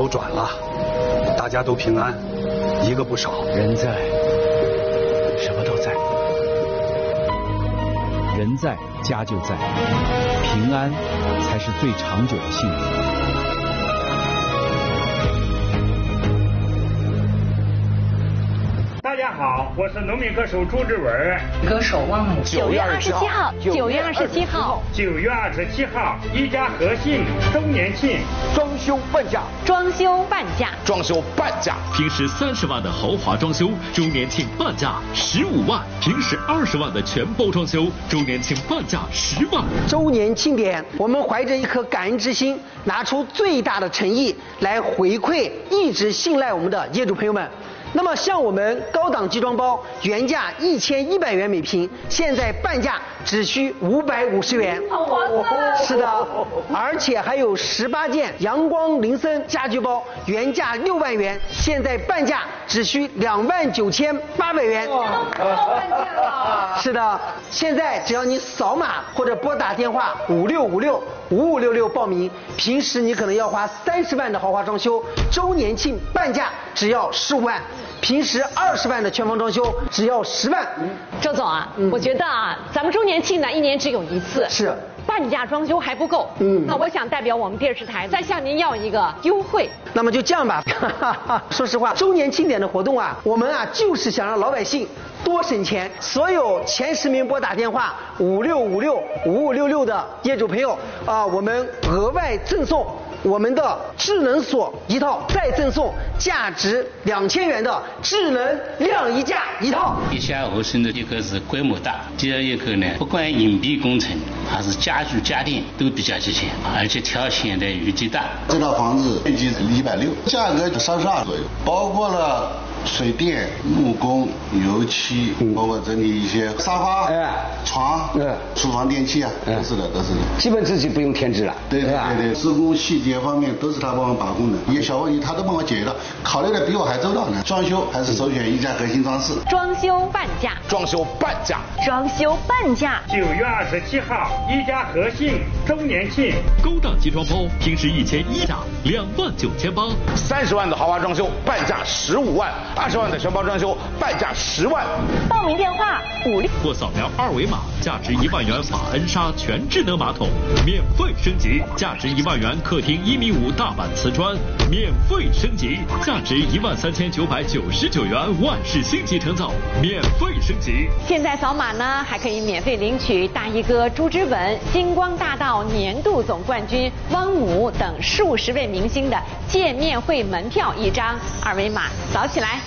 都转了，大家都平安，一个不少。 人在，什么都在。人在，家就在，平安才是最长久的幸福。 大家好，我是农民歌手朱志文。 歌手汪某。 9月27号，9月27号 ，9月27号，一家和信周年庆， 装修半价， 装修半价， 装修半价。 平时30万的豪华装修，周年庆半价15万；平时20万的全包装修，周年庆半价10万。 周年庆典，我们怀着一颗感恩之心，拿出最大的诚意来回馈一直信赖我们的业主朋友们。那么像我们高档集装包原价1100元每平，现在半价只需550元， 好划算！ 是的，而且还有18件阳光林森家居包，原价6万元，现在半价只需29800元。 半价了！ 是的，现在只要你扫码或者拨打电话56565566报名，平时你可能要花30万的豪华装修，周年庆半价只要15万。平时20万的全房装修只要10万。 周总啊，我觉得啊，咱们周年庆呢1年只有一次， 是半价装修还不够。那我想代表我们电视台再向您要一个优惠。 那么就这样吧，说实话，周年庆典的活动啊，我们啊就是想让老百姓多省钱。所有前10名拨打电话56565566的业主朋友啊，我们额外赠送我们的智能锁一套，再赠送价值2000元的智能晾衣架一套。 一家和顺的一个是规模大，第二一个呢，不管隐蔽工程还是家具家电都比较齐全，而且条线的余地大。 这套房子面积160，价格32左右，包括了水电、木工、油漆，包括整理一些沙发、床、厨房电器啊，都是的。 基本自己不用添置了。 对，施工细节方面都是他帮我把控的，一些小问题他都帮我解决了，考虑的比我还周到呢。装修还是首选一家核心装饰。 装修半价， 装修半价， 装修半价。 9月27号，一家和信周年庆， 高档集装包平时1001价29800， 30万的豪华装修半价15万，20万的全包装修半价10万。 报名电话56 或扫描2维码，价值1万元法恩莎全智能马桶免费升级，价值1万元客厅1.5米大板瓷砖免费升级，价值13999元万氏星级成造免费升级。 现在扫码呢，还可以免费领取大衣哥朱之文、星光大道年度总冠军汪姆等数十位明星的见面会门票1张，2维码扫起来。